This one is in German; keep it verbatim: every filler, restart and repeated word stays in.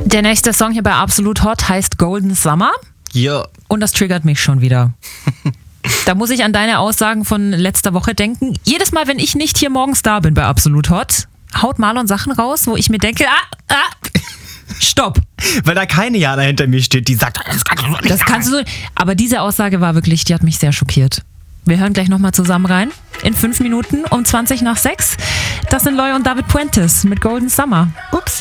Der nächste Song hier bei Absolut Hot heißt Golden Summer. Ja. Und das triggert mich schon wieder. Da muss ich an deine Aussagen von letzter Woche denken. Jedes Mal, wenn ich nicht hier morgens da bin bei Absolut Hot, haut Marlon Sachen raus, wo ich mir denke, ah, ah, stopp. Weil da keine Jana hinter mir steht, die sagt, das kannst du so nicht Das kannst du so. Aber diese Aussage war wirklich, die hat mich sehr schockiert. Wir hören gleich nochmal zusammen rein. In fünf Minuten um zwanzig nach sechs. Das sind Loy und David Puentes mit Golden Summer. Upsi.